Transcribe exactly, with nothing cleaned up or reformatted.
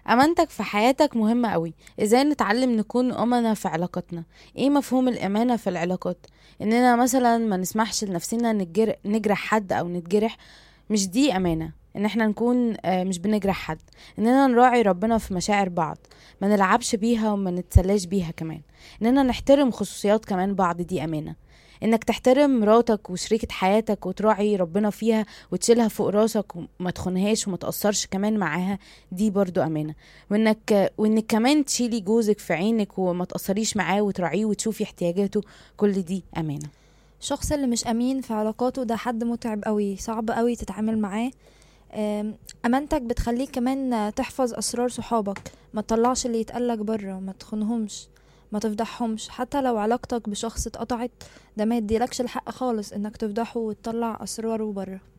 امانتك في حياتك مهمة قوي. ازاي نتعلم نكون امنا في علاقاتنا؟ ايه مفهوم الامانة في العلاقات؟ اننا مثلا ما نسمحش لنفسنا نجر... نجرح حد او نتجرح. مش دي امانة. ان احنا نكون آه، مش بنجرح حد. اننا نراعي ربنا في مشاعر بعض، ما نلعبش بيها وما نتسلاش بيها كمان. اننا نحترم خصوصيات كمان بعض، دي امانة. انك تحترم مراتك وشريكة حياتك وتراعي ربنا فيها وتشيلها فوق راسك وما تخونهاش وما تأثرش كمان معاها، دي برضو امانة. وانك وانك كمان تشيلي جوزك في عينك وما تأثريش معاه وتراعيه وتشوفي احتياجاته، كل دي امانة. الشخص اللي مش امين في علاقاته ده حد متعب قوي، صعب قوي تتعامل معاه. آم، امانتك بتخليك كمان تحفظ اسرار صحابك، ما تطلعش اللي يتقالك بره، ما تخونهمش، ما تفضحهمش. حتى لو علاقتك بشخص اتقطعت، ده ما يديلكش الحق خالص انك تفضحه وتطلع اسراره بره.